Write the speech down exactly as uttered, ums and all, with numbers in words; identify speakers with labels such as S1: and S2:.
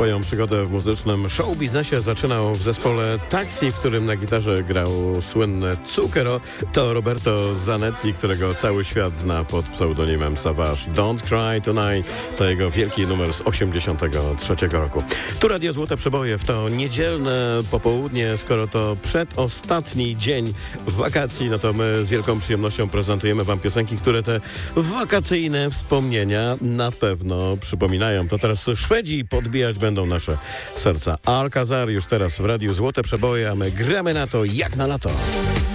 S1: Swoją przygodę w muzycznym showbiznesie zaczynał w zespole Taxi, w którym na gitarze grał słynne Zucchero. To Roberto Zanetti, którego cały świat zna pod pseudonimem Savage. Don't Cry Tonight to jego wielki numer z osiemdziesiątego trzeciego roku. Tu Radio Złote Przeboje w to niedzielne popołudnie. Skoro to przedostatni dzień wakacji, no to my z wielką przyjemnością prezentujemy wam piosenki, które te wakacyjne wspomnienia na pewno przypominają. To teraz Szwedzi podbijać będą nasze serca. Alcazar już teraz w Radiu Złote Przeboje, a my gramy na to jak na lato.